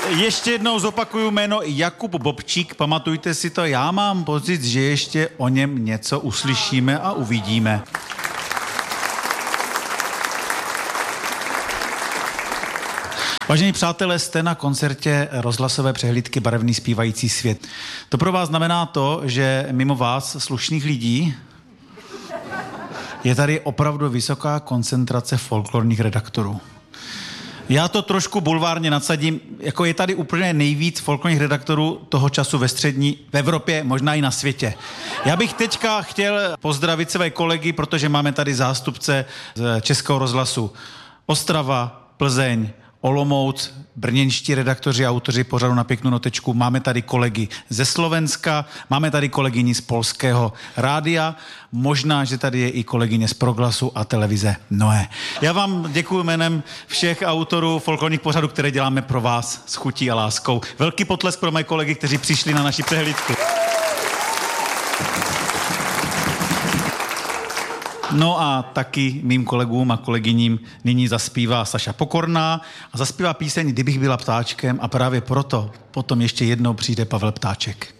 Ještě jednou zopakuju jméno Jakub Bobčík, pamatujte si to, já mám pocit, že ještě o něm něco uslyšíme a uvidíme. Vážení přátelé, jste na koncertě rozhlasové přehlídky Barevný zpívající svět. To pro vás znamená to, že mimo vás, slušných lidí, je tady opravdu vysoká koncentrace folklorních redaktorů. Já to trošku bulvárně nadsadím, jako je tady úplně nejvíc folklorních redaktorů toho času ve střední, v Evropě, možná i na světě. Já bych teďka chtěl pozdravit své kolegy, protože máme tady zástupce z Českého rozhlasu Ostrava, Plzeň, Olomouc, brněnští redaktoři a autoři pořadu Na pěknou notečku. Máme tady kolegy ze Slovenska, máme tady kolegyni z polského rádia, možná, že tady je i kolegyně z Proglasu a televize Noé. Já vám děkuji jménem všech autorů folklorních pořadů, které děláme pro vás s chutí a láskou. Velký potlesk pro mé kolegy, kteří přišli na naši přehlídku. No a taky mým kolegům a kolegyním nyní zaspívá Saša Pokorná a zaspívá píseň Kdybych byla ptáčkem a právě proto potom ještě jednou přijde Pavel Ptáček.